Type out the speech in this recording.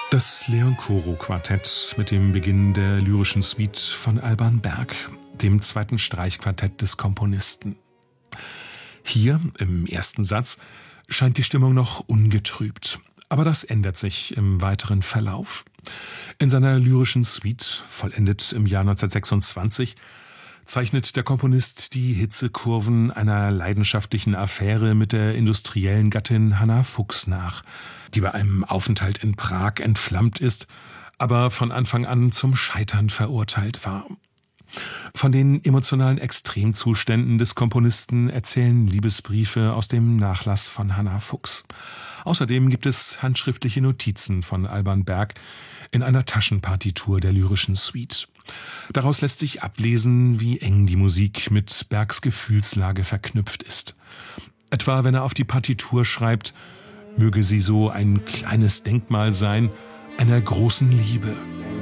Das Leon-Koro-Quartett mit dem Beginn der lyrischen Suite von Alban Berg, dem zweiten Streichquartett des Komponisten. Hier, im ersten Satz, scheint die Stimmung noch ungetrübt. Aber das ändert sich im weiteren Verlauf. In seiner lyrischen Suite, vollendet im Jahr 1926, zeichnet der Komponist die Hitzekurven einer leidenschaftlichen Affäre mit der industriellen Gattin Hannah Fuchs nach, die bei einem Aufenthalt in Prag entflammt ist, aber von Anfang an zum Scheitern verurteilt war. Von den emotionalen Extremzuständen des Komponisten erzählen Liebesbriefe aus dem Nachlass von Hannah Fuchs. Außerdem gibt es handschriftliche Notizen von Alban Berg in einer Taschenpartitur der lyrischen Suite. Daraus lässt sich ablesen, wie eng die Musik mit Bergs Gefühlslage verknüpft ist. Etwa wenn er auf die Partitur schreibt: Möge sie so ein kleines Denkmal sein einer großen Liebe.